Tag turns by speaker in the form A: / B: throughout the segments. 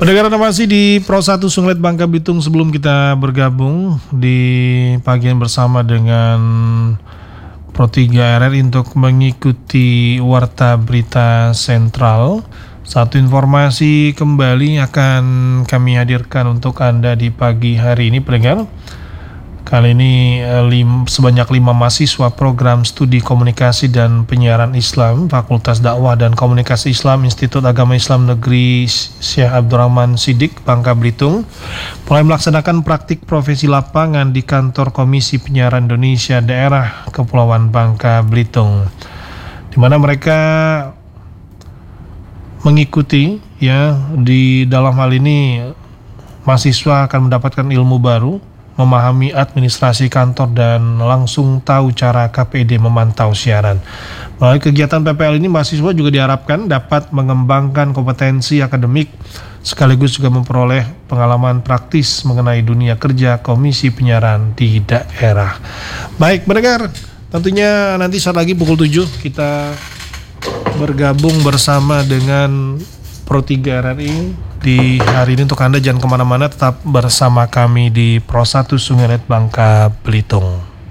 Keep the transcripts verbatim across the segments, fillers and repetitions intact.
A: Pendengar Anda masih di Pro satu Sunglet Bangka Belitung. Sebelum kita bergabung di pagi yang bersama dengan Pro tiga R R I untuk mengikuti Warta Berita Sentral, satu informasi kembali akan kami hadirkan untuk Anda di pagi hari ini, pendengar. Kali ini lim, sebanyak lima mahasiswa program studi komunikasi dan penyiaran Islam Fakultas Dakwah dan Komunikasi Islam Institut Agama Islam Negeri Syekh Abdurrahman Siddiq Bangka Belitung mulai melaksanakan praktik profesi lapangan di kantor Komisi Penyiaran Indonesia Daerah Kepulauan Bangka Belitung, di mana mereka mengikuti ya di dalam hal ini mahasiswa akan mendapatkan ilmu baru, memahami administrasi kantor dan langsung tahu cara K P D memantau siaran. Melalui kegiatan P P L ini, mahasiswa juga diharapkan dapat mengembangkan kompetensi akademik sekaligus juga memperoleh pengalaman praktis mengenai dunia kerja Komisi Penyiaran di daerah. Baik, pendengar, tentunya nanti saat lagi pukul tujuh kita bergabung bersama dengan Pro tiga R R I di hari ini. Untuk Anda jangan kemana-mana, tetap bersama kami di Pro satu Sunglet Bangka Belitung.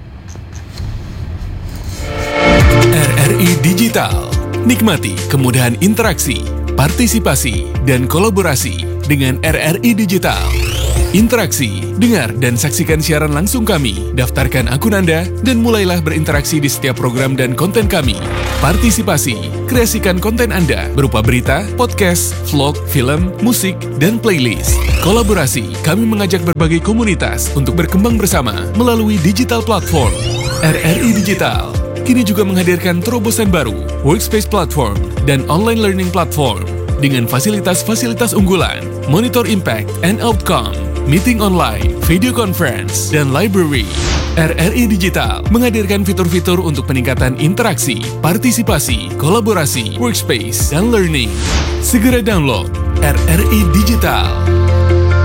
B: R R I Digital, nikmati kemudahan interaksi, partisipasi, dan kolaborasi dengan R R I Digital. Interaksi, dengar dan saksikan siaran langsung kami, daftarkan akun Anda, dan mulailah berinteraksi di setiap program dan konten kami. Partisipasi, kreasikan konten Anda berupa berita, podcast, vlog, film, musik, dan playlist. Kolaborasi, kami mengajak berbagai komunitas untuk berkembang bersama melalui digital platform. R R I Digital kini juga menghadirkan terobosan baru, workspace platform, dan online learning platform dengan fasilitas-fasilitas unggulan, monitor impact and outcome, meeting online, video conference, dan library. R R I Digital menghadirkan fitur-fitur untuk peningkatan interaksi, partisipasi, kolaborasi, workspace, dan learning. Segera download R R I Digital.